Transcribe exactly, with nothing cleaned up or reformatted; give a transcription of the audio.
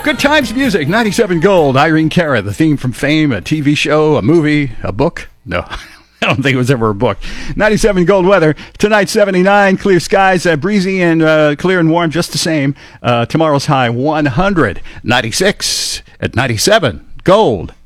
Good times music, ninety-seven Gold, Irene Cara, the theme from Fame, a T V show, a movie, a book? No, I don't think it was ever a book. ninety-seven Gold weather, tonight seventy-nine, clear skies, uh, breezy and uh, clear and warm, just the same. Uh, tomorrow's high one hundred, ninety-six at ninety-seven Gold.